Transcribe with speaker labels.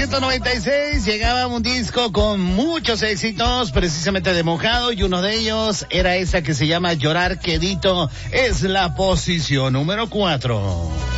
Speaker 1: 1996 llegaba un disco con muchos éxitos, precisamente de Mojado, y uno de ellos era esa que se llama Llorar Quedito. Es la posición número 4.